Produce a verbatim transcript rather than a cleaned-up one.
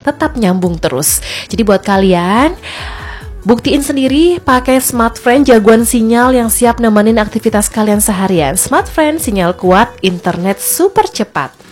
tetap nyambung terus. Jadi buat kalian, buktiin sendiri pakai Smartfren, jagoan sinyal yang siap nemenin aktivitas kalian seharian. Smartfren, sinyal kuat, internet super cepat.